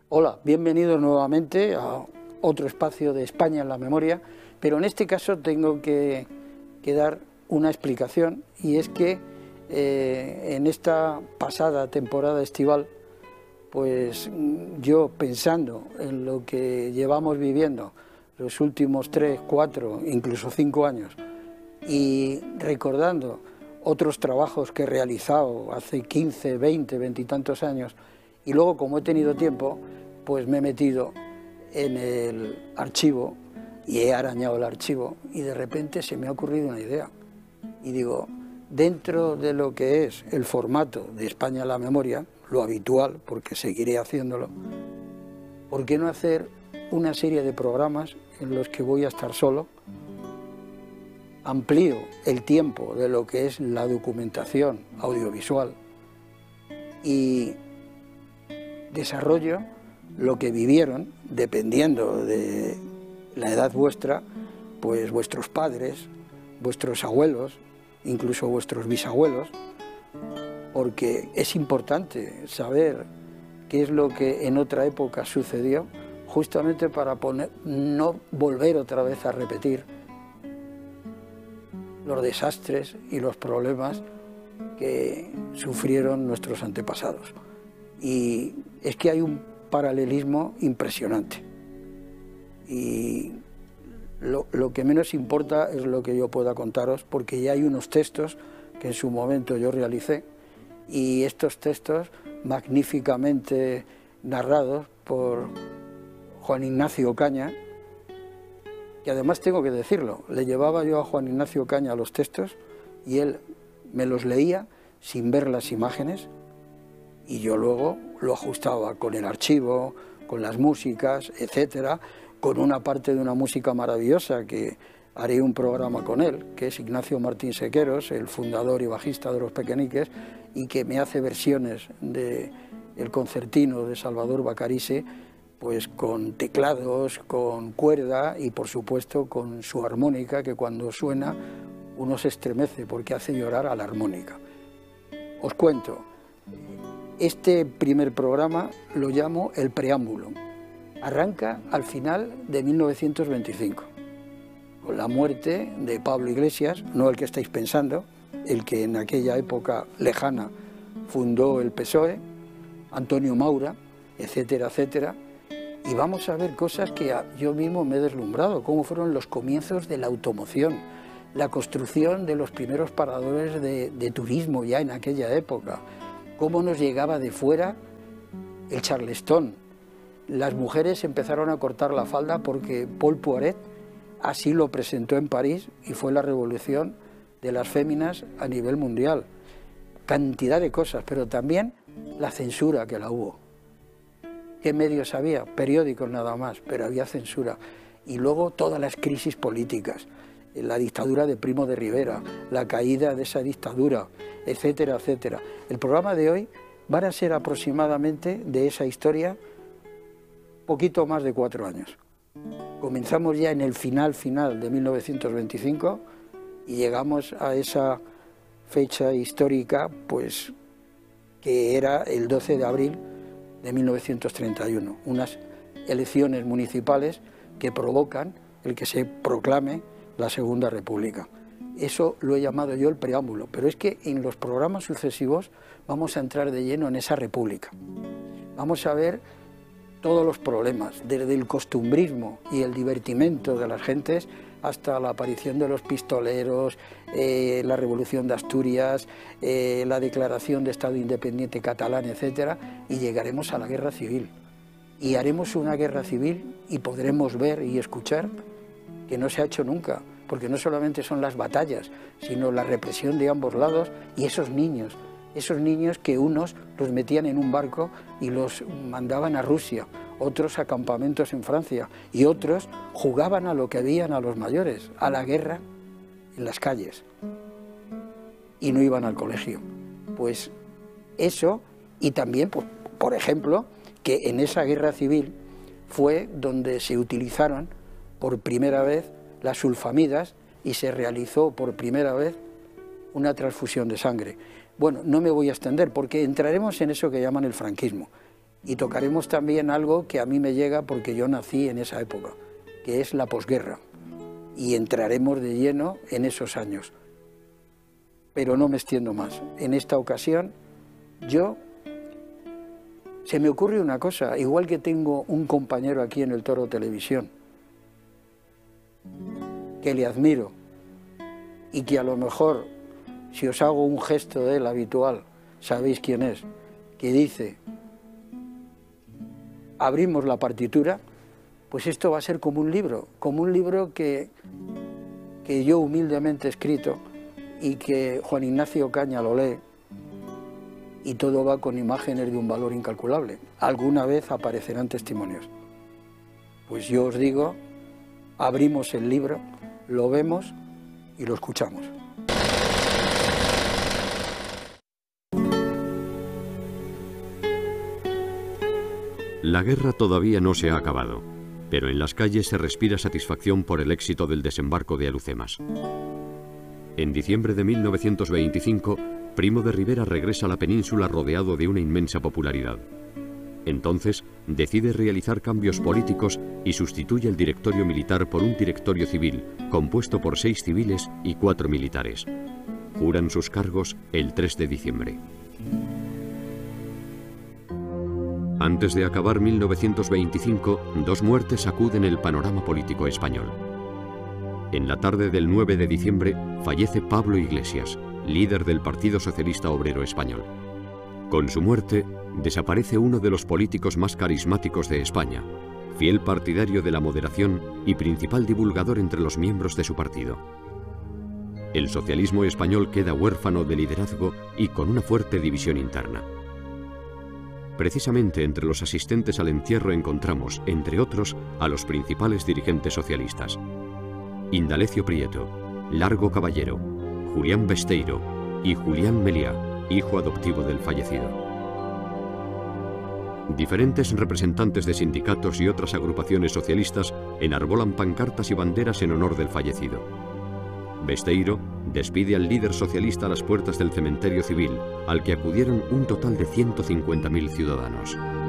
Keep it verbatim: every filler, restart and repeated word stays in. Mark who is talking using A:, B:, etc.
A: Hola, bienvenidos nuevamente a otro espacio de España en la memoria, pero en este caso tengo que, que dar una explicación, y es que eh, en esta pasada temporada estival, pues yo, pensando en lo que llevamos viviendo los últimos tres, cuatro, incluso cinco años, y recordando otros trabajos que he realizado hace quince, veinte, veintitantos años, y luego, como he tenido tiempo, pues me he metido en el archivo y he arañado el archivo, y de repente se me ha ocurrido una idea. Y digo, dentro de lo que es el formato de España en la memoria, lo habitual, porque seguiré haciéndolo, ¿por qué no hacer una serie de programas en los que voy a estar solo? Amplío el tiempo de lo que es la documentación audiovisual y desarrollo lo que vivieron, dependiendo de la edad vuestra, pues vuestros padres, vuestros abuelos, incluso vuestros bisabuelos, porque es importante saber qué es lo que en otra época sucedió, justamente para poner, no volver otra vez a repetir los desastres y los problemas que sufrieron nuestros antepasados. Y es que hay un paralelismo impresionante, y lo, lo que menos importa es lo que yo pueda contaros, porque ya hay unos textos que en su momento yo realicé, y estos textos magníficamente narrados por Juan Ignacio Ocaña, que además tengo que decirlo, le llevaba yo a Juan Ignacio Ocaña los textos y él me los leía sin ver las imágenes, y yo luego lo ajustaba con el archivo, con las músicas, etcétera, con una parte de una música maravillosa que haré un programa con él, que es Ignacio Martín Sequeros, el fundador y bajista de Los Pequeñiques, y que me hace versiones de el concertino de Salvador Bacarisse, pues con teclados, con cuerda y por supuesto con su armónica, que cuando suena uno se estremece porque hace llorar a la armónica. Os cuento. Este primer programa lo llamo el preámbulo. Arranca al final de mil novecientos veinticinco, con la muerte de Pablo Iglesias, no el que estáis pensando, el que en aquella época lejana fundó el P S O E, Antonio Maura, etcétera, etcétera. Y vamos a ver cosas que yo mismo me he deslumbrado, cómo fueron los comienzos de la automoción, la construcción de los primeros paradores de, de turismo ya en aquella época, cómo nos llegaba de fuera el charleston. Las mujeres empezaron a cortar la falda porque Paul Poiret así lo presentó en París, y fue la revolución de las féminas a nivel mundial. Cantidad de cosas, pero también la censura que la hubo. ¿Qué medios había? Periódicos nada más, pero había censura. Y luego todas las crisis políticas, la dictadura de Primo de Rivera, la caída de esa dictadura, etcétera, etcétera. El programa de hoy va a ser aproximadamente de esa historia poquito más de cuatro años. Comenzamos ya en el final final de mil novecientos veinticinco y llegamos a esa fecha histórica, pues que era el doce de abril de mil novecientos treinta y uno, unas elecciones municipales que provocan el que se proclame la Segunda República. Eso lo he llamado yo el preámbulo, pero es que en los programas sucesivos vamos a entrar de lleno en esa república. Vamos a ver todos los problemas, desde el costumbrismo y el divertimento de las gentes hasta la aparición de los pistoleros, eh, la Revolución de Asturias, eh, la declaración de Estado Independiente catalán, etcétera, y llegaremos a la guerra civil. Y haremos una guerra civil y podremos ver y escuchar que no se ha hecho nunca, porque no solamente son las batallas, sino la represión de ambos lados, y esos niños, esos niños que unos los metían en un barco y los mandaban a Rusia, otros a campamentos en Francia, y otros jugaban a lo que habían a los mayores, a la guerra en las calles, y no iban al colegio. Pues eso, y también, pues, por ejemplo, que en esa guerra civil fue donde se utilizaron por primera vez las sulfamidas y se realizó por primera vez una transfusión de sangre. Bueno, no me voy a extender porque entraremos en eso que llaman el franquismo. Y tocaremos también algo que a mí me llega porque yo nací en esa época, que es la posguerra. Y entraremos de lleno en esos años. Pero no me extiendo más. En esta ocasión, yo, se me ocurre una cosa, igual que tengo un compañero aquí en el Toro Televisión, que le admiro, y que a lo mejor, si os hago un gesto de él habitual, sabéis quién es, que dice, abrimos la partitura, pues esto va a ser como un libro, como un libro que, que yo humildemente he escrito y que Juan Ignacio Caña lo lee, y todo va con imágenes de un valor incalculable. Alguna vez aparecerán testimonios. Pues yo os digo, abrimos el libro, lo vemos y lo escuchamos.
B: La guerra todavía no se ha acabado, pero en las calles se respira satisfacción por el éxito del desembarco de Alucemas. En diciembre de mil novecientos veinticinco, Primo de Rivera regresa a la península rodeado de una inmensa popularidad. Entonces, decide realizar cambios políticos y sustituye el directorio militar por un directorio civil, compuesto por seis civiles y cuatro militares. Juran sus cargos el tres de diciembre. Antes de acabar mil novecientos veinticinco, dos muertes sacuden el panorama político español. En la tarde del nueve de diciembre fallece Pablo Iglesias, líder del Partido Socialista Obrero Español. Con su muerte, desaparece uno de los políticos más carismáticos de España, fiel partidario de la moderación y principal divulgador entre los miembros de su partido. El socialismo español queda huérfano de liderazgo y con una fuerte división interna. Precisamente entre los asistentes al entierro encontramos, entre otros, a los principales dirigentes socialistas: Indalecio Prieto, Largo Caballero, Julián Besteiro y Julián Meliá, hijo adoptivo del fallecido. Diferentes representantes de sindicatos y otras agrupaciones socialistas enarbolan pancartas y banderas en honor del fallecido. Besteiro despide al líder socialista a las puertas del cementerio civil, al que acudieron un total de ciento cincuenta mil ciudadanos.